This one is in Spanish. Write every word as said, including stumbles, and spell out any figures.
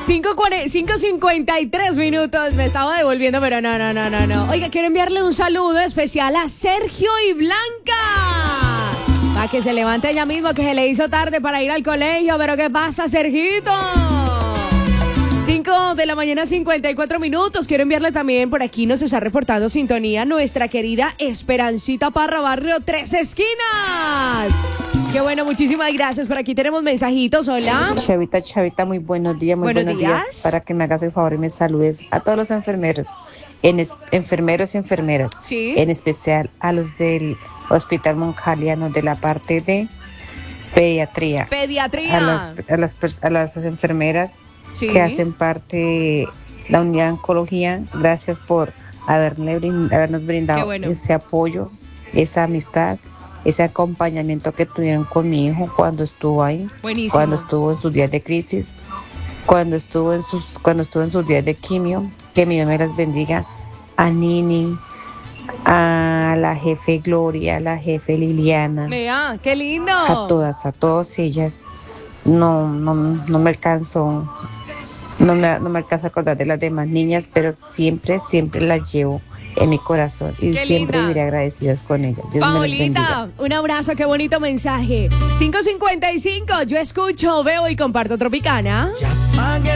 cinco cincuenta y tres minutos, me estaba devolviendo, pero no, no, no, no, no. Oiga, quiero enviarle un saludo especial a Sergio y Blanca. Para que se levante ella mismo, que se le hizo tarde para ir al colegio. Pero ¿qué pasa, Sergito? cinco de la mañana, cincuenta y cuatro minutos. Quiero enviarle también, por aquí nos está reportando sintonía nuestra querida Esperancita Parra, barrio Tres Esquinas. Qué bueno, muchísimas gracias. Por aquí tenemos mensajitos. Hola. Chavita, Chavita, muy buenos días, muy buenos, buenos días. días. Para que me hagas el favor y me saludes a todos los enfermeros, en es, enfermeros y enfermeras. Sí. En especial a los del Hospital Moncaliano de la parte de pediatría. Pediatría. A las, a las, a las enfermeras sí. que hacen parte de la unidad de oncología. Gracias por haberle brind, habernos brindado bueno. ese apoyo, esa amistad, ese acompañamiento que tuvieron con mi hijo cuando estuvo ahí. Buenísimo. Cuando estuvo en sus días de crisis, cuando estuvo en sus, cuando estuvo en sus días de quimio. Que mi Dios me las bendiga. A Nini, a la jefe Gloria, a la jefe Liliana. Vea, qué lindo. A todas, a todas ellas. No, no, no me alcanzo, no me, no me alcanzo a acordar de las demás niñas, pero siempre, siempre las llevo en mi corazón y qué siempre linda. Iré agradecidas con ellas. Dios Paulita, un abrazo, qué bonito mensaje. cinco cincuenta y cinco, yo escucho, veo y comparto Tropicana.